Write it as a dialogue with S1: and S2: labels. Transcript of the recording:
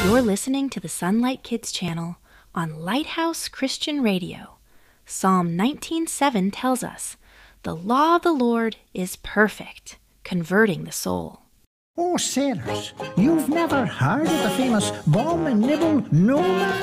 S1: You're listening to the Sunlight Kids channel on Lighthouse Christian Radio. Psalm 19:7 tells us, "The law of the Lord is perfect, converting the soul."
S2: Oh, sailors, you've never heard of the famous Bomb and Nibble No Man?